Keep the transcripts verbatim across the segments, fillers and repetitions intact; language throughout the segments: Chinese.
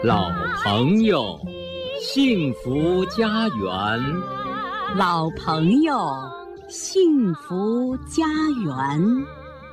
老朋友，幸福家园。 老朋友，幸福家园。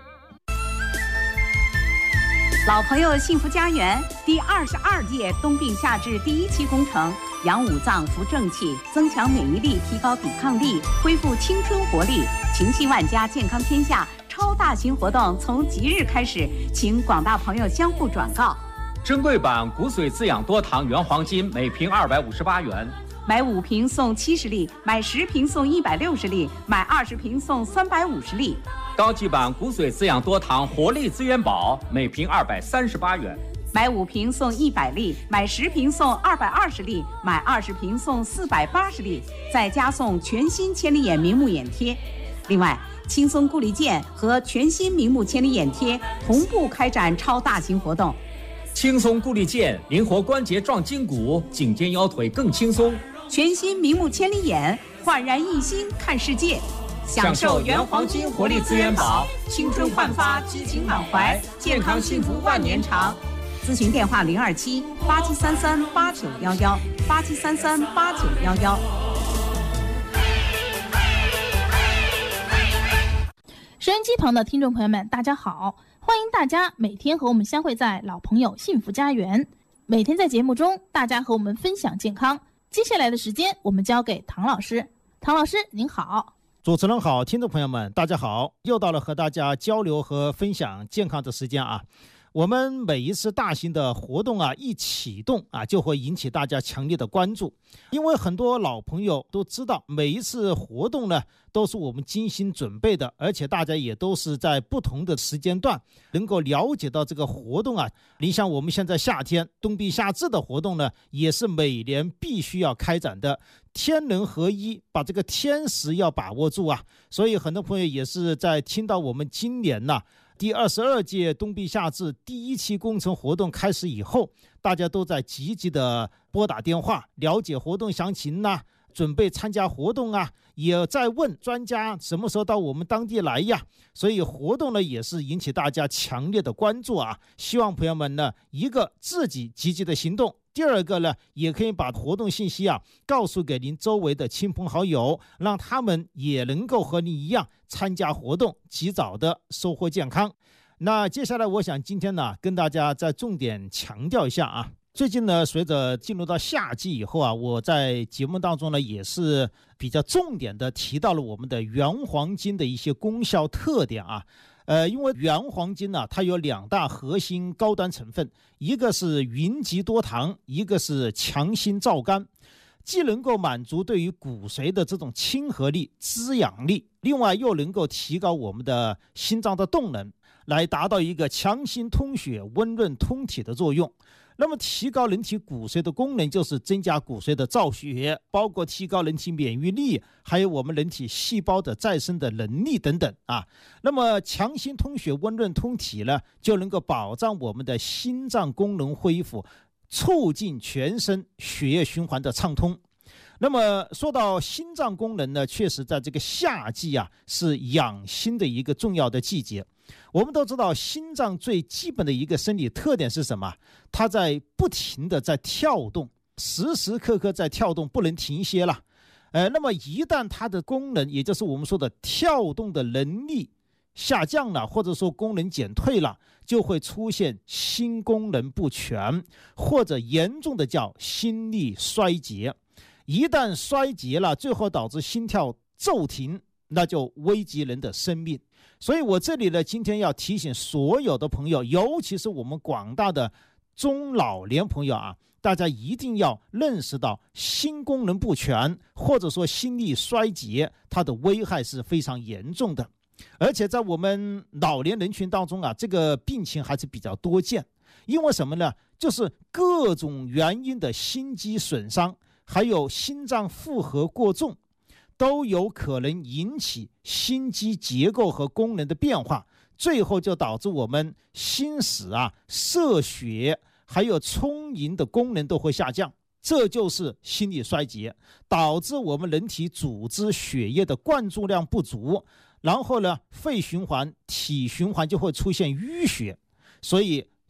老朋友幸福家园第二十二届冬病夏治第一期工程，养五脏扶正气，增强免疫力，提高抵抗力，恢复青春活力，情系万家，健康天下超大型活动从即日开始，请广大朋友相互转告。 珍贵版骨髓滋养多糖原黄金每瓶二百五十八元， 买五瓶送七十粒，买十瓶送一百六十粒，买二十瓶送三百五十粒。 高级版骨髓滋养多糖活力资源宝每瓶二百三十八元， 买五瓶送一百粒，买十瓶送二百二十粒，买二十瓶送四百八十粒，再加送全新千里眼明目眼贴。另外，轻松固力健和全新明目千里眼贴同步开展超大型活动。 轻松固力健，灵活关节壮筋骨，颈肩腰腿更轻松。 全新明目千里眼，焕然一新看世界。享受原黄金活力资源宝，青春焕发，激情满怀，健康幸福万年长。咨询电话零二七八七三三八九幺幺八七三三八九幺幺。 收音机旁的听众朋友们，大家好，欢迎大家每天和我们相会在老朋友幸福家园。每天在节目中，大家和我们分享健康。接下来的时间，我们交给唐老师。唐老师，您好。 主持人好，听众朋友们大家好，又到了和大家交流和分享健康的时间啊。我们每一次大型的活动啊一启动啊，就会引起大家强烈的关注，因为很多老朋友都知道，每一次活动呢都是我们精心准备的，而且大家也都是在不同的时间段能够了解到这个活动啊。你像我们现在夏天冬病夏治的活动呢，也是每年必须要开展的，天人合一，把这个天时要把握住啊。所以很多朋友也是在听到我们今年呢、啊第二十二届冬病夏治第一期工程活动开始以后，大家都在积极的拨打电话了解活动详情啊，准备参加活动啊，也在问专家什么时候到我们当地来呀。所以活动呢也是引起大家强烈的关注啊。希望朋友们呢，一个自己积极的行动，第二个呢，也可以把活动信息啊告诉给您周围的亲朋好友，让他们也能够和你一样参加活动，及早的收获健康。那接下来我想今天呢跟大家再重点强调一下啊，最近呢随着进入到夏季以后啊，我在节目当中呢也是比较重点的提到了我们的原黄金的一些功效特点啊。呃，因为原黄金呢，它有两大核心高端成分，一个是云集多糖，一个是强心燥肝，既能够满足对于骨髓的这种亲和力、滋养力，另外又能够提高我们的心脏的动能，来达到一个强心通血、温润通体的作用。那么提高人体骨髓的功能，就是增加骨髓的造血，包括提高人体免疫力，还有我们人体细胞的再生的能力等等啊。那么强心通血、温润通体呢，就能够保障我们的心脏功能恢复，促进全身血液循环的畅通。那么说到心脏功能呢，确实在这个夏季啊，是养心的一个重要的季节。我们都知道，心脏最基本的一个生理特点是什么？它在不停的在跳动，时时刻刻在跳动，不能停歇了。呃，那么一旦它的功能，也就是我们说的跳动的能力下降了，或者说功能减退了，就会出现心功能不全，或者严重的叫心力衰竭。一旦衰竭了，最后导致心跳骤停，那就危及人的生命。所以我这里呢，今天要提醒所有的朋友，尤其是我们广大的中老年朋友啊，大家一定要认识到心功能不全或者说心力衰竭，它的危害是非常严重的。而且在我们老年人群当中啊，这个病情还是比较多见。因为什么呢？就是各种原因的心肌损伤，还有心脏负荷过重，都有可能引起心肌结构和功能的变化，最后就导致我们心室啊、摄血还有充盈的功能都会下降，这就是心力衰竭，导致我们人体组织血液的灌注量不足，然后呢，肺循环、体循环就会出现淤血，所以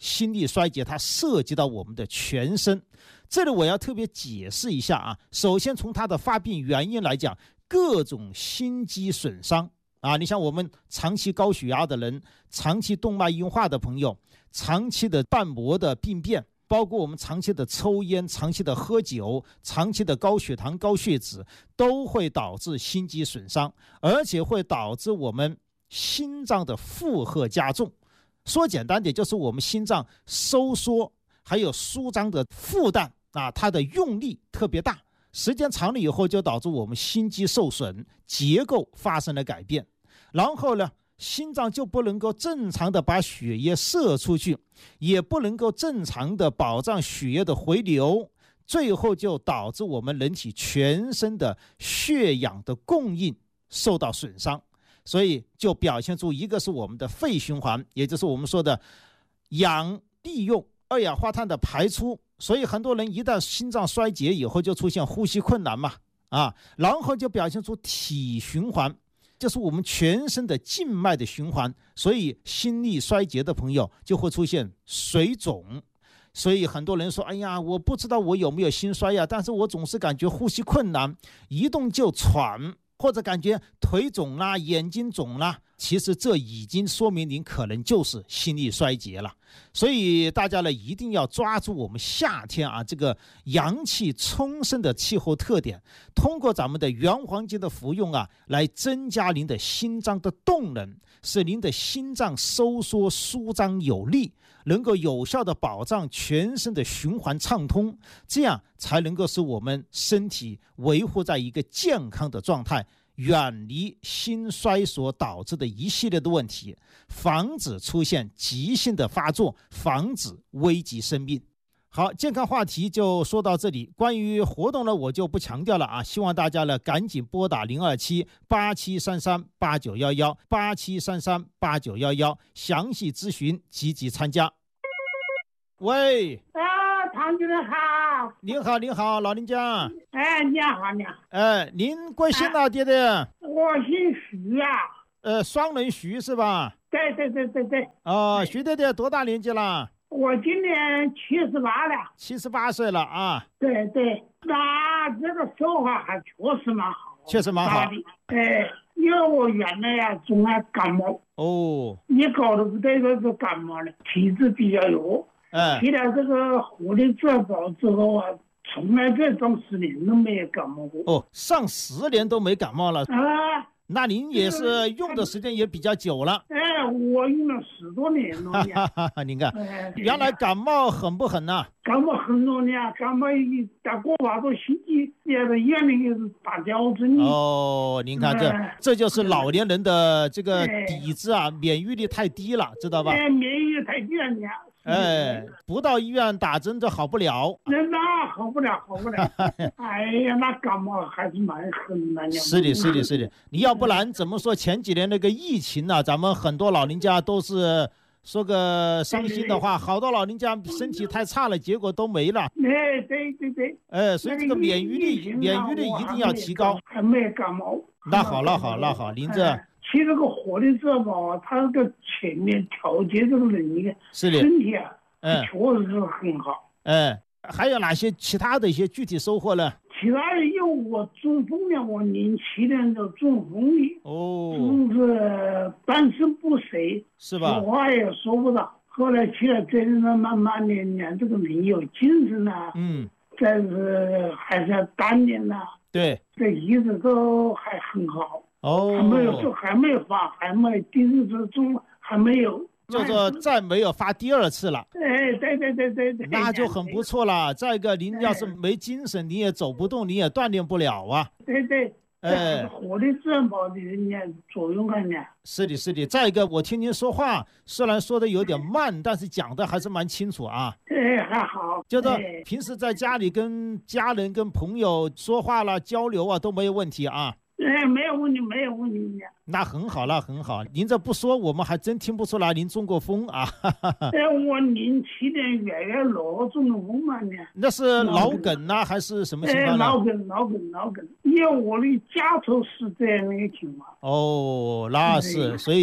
心力衰竭它涉及到我们的全身。这里我要特别解释一下啊，首先从它的发病原因来讲，各种心肌损伤啊，你像我们长期高血压的人，长期动脉硬化的朋友，长期的瓣膜的病变，包括我们长期的抽烟、长期的喝酒、长期的高血糖、高血脂，都会导致心肌损伤，而且会导致我们心脏的负荷加重。说简单点，就是我们心脏收缩还有舒张的负担啊，它的用力特别大，时间长了以后就导致我们心肌受损，结构发生了改变，然后呢心脏就不能够正常的把血液射出去，也不能够正常的保障血液的回流，最后就导致我们人体全身的血氧的供应受到损伤，所以就表现出一个是我们的肺循环，也就是我们说的氧利用、二氧化碳的排出，所以很多人一旦心脏衰竭以后就出现呼吸困难嘛，啊，然后就表现出体循环，就是我们全身的静脉的循环，所以心力衰竭的朋友就会出现水肿。所以很多人说，哎呀，我不知道我有没有心衰呀，但是我总是感觉呼吸困难，一动就喘，或者感觉腿肿啦、眼睛肿啦，其实这已经说明您可能就是心力衰竭了。所以大家呢一定要抓住我们夏天啊这个阳气充盛的气候特点，通过咱们的原黄金的服用啊，来增加您的心脏的动能，使您的心脏收缩舒张有力，能够有效的保障全身的循环畅通，这样才能够使我们身体维护在一个健康的状态，远离心衰所导致的一系列的问题，防止出现急性的发作，防止危及生命。好，健康话题就说到这里。关于活动呢，我就不强调了啊，希望大家呢赶紧拨打零二七八七三三八九一一八七三三八九一一，详细咨询，积极参加。喂， 啊，唐主任好。 您好，您好，老人家。 哎，你好，你好。 哎，您贵姓啊，爹爹？ 我姓徐啊。 呃，双人徐是吧？ 对对对对对。 哦，徐爹爹多大年纪了？ 我今年七十八了。 七十八岁了啊。 对对，那这个说话还确实蛮好。 确实蛮好。 哎，因为我原来呀总爱感冒。 哦。 你搞的不对，这个感冒呢，体质比较弱。 哎。 吃了这个活力滋宝之后啊，从来这种十年都没有感冒过。 哦，上十年都没感冒了啊？ 那您也是用的时间也比较久了。 哎，我用了十多年了呀。 您看， 哎， 原来感冒狠不狠呐、啊？ 感冒很多年，感冒一打过好多星期，也在医院里也是打吊针。 哦，您看这、哎、这就是老年人的这个底子啊，哎、免疫力太低了，知道吧？ 哎，免疫力太低了，你。 哎，不到医院打针都好不了。 那好不了，好不了。哎呀，那感冒还是蛮狠的。 是的，是的，是的。你要不然怎么说前几年那个疫情呢、啊？咱们很多老人家都是说个伤心的话，好多老人家身体太差了，结果都没了。 哎，对对对。 哎，所以这个免疫力，免疫力一定要提高。 还没感冒。 那好，那好，那好，您这。 哎其实这个活力滋宝，它这个全面调节这个能力， 是的， 身体啊， 嗯， 确实是很好。 哎，还有哪些其他的一些具体收获呢？ 其他的有我中风了，我零七年的中风的， 哦， 就是半身不遂， 是吧？ 说话也说不到。后来去了这呢，慢慢练练这个人有精神呐、啊， 嗯， 但是还是要锻炼呐， 对， 这一直都还很好。 哦， 还没有说，还没有发，还没第二次中，还没有， 就说再没有发第二次了。 哎，对对对对对， 那就很不错了。再一个，您要是没精神，你也走不动，你也锻炼不了啊。 对对， 哎， 活力滋宝的人家作用看呢。 是的，是的。再一个，我听您说话，虽然说的有点慢，但是讲的还是蛮清楚啊。 哎，还好。 就是平时在家里跟家人、跟朋友说话啦、交流啊，都没有问题啊。 哎，没有问题，没有问题。 那很好，那很好。您这不说，我们还真听不出来您中过风啊。 哎，我零七年月月六中的风嘛呢。 那是脑梗呢、啊，还是什么情况呢？ 哎，脑梗，脑梗，脑梗。因为我的家族是这样的一个情况。 哦，那是，所以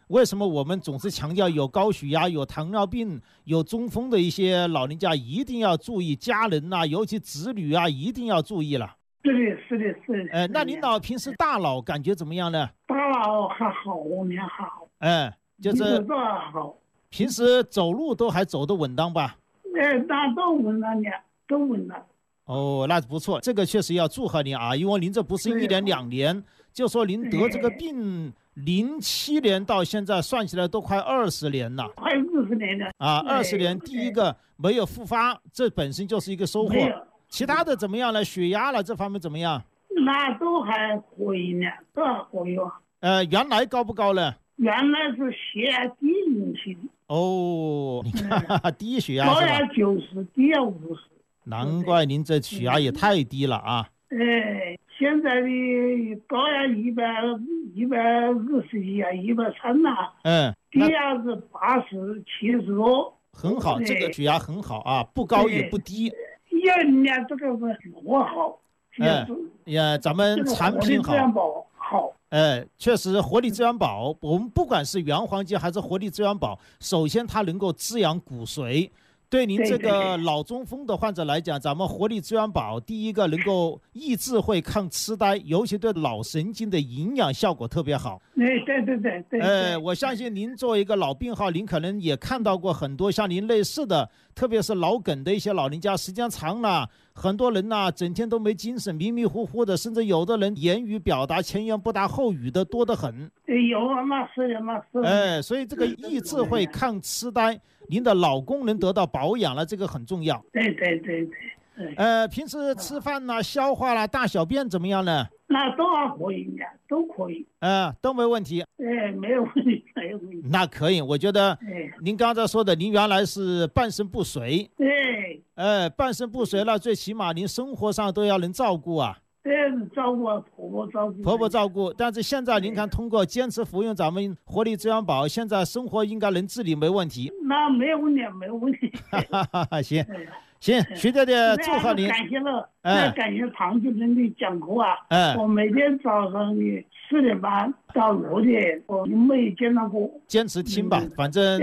为什么我们总是强调有高血压、有糖尿病、有中风的一些老人家一定要注意，家人呐、啊，尤其子女啊，一定要注意了。 是的，是的，是的。 呃，那领导平时大脑感觉怎么样呢？ 大脑还好，我们还好。 哎，就是还好。 平时走路都还走得稳当吧？ 哎，那都稳当的，都稳当。 哦，那不错，这个确实要祝贺您啊，因为您这不是一年两年，就说您得这个病，零七年到现在算起来都快二十年了， 快二十年了啊，二十年，第一个没有复发，这本身就是一个收获。其他的怎么样呢？血压了这方面怎么样？ 那都还可以呢，都还可以。 呃，原来高不高呢？ 原来是血压低引起的。 哦，你看、嗯、低血压高压九十，低压五十。 难怪您这血压也太低了啊！ 哎，现在的高压一百一百二十一啊，一百三呐。嗯，低压是八十七十多。 很好，这个血压很好啊，不高也不低。 人家这个是我好。 哎呀，咱们产品好。 活力资源宝好。 哎，确实，活力资源宝，我们不管是原黄金还是活力资源宝，首先它能够滋养骨髓。对您这个脑中风的患者来讲，咱们活力资源宝第一个能够抑制会抗痴呆，尤其对脑神经的营养效果特别好。 对对对对对。 呃，我相信您作为一个老病号，您可能也看到过很多像您类似的，特别是脑梗的一些老人家，时间长了，很多人呢、啊、整天都没精神，迷迷糊糊的，甚至有的人言语表达前言不搭后语的多得很。 有啊，那是的，那是的。 哎，所以这个抑制会抗痴呆。您的脑功能得到保养了，这个很重要。 对对对对。 呃，平时吃饭啦、消化啦、大小便怎么样呢？ 那都还可以的，都可以。 呃，都没问题。 哎，没有问题，没有问题。 那可以，我觉得您刚才说的，您原来是半身不遂。 对。 呃，半身不遂了，最起码您生活上都要能照顾啊。 对，照顾婆婆照顾。 婆婆照顾，但是现在您看，通过坚持服用咱们活力资源宝，现在生活应该能自理，没问题。 那没有问题，没有问题。 行，行，徐爹爹祝贺您。 感谢了，哎，感谢唐主任的讲课啊。哎，我每天早上的四点半到六点，我没间断过。 坚持听吧，反正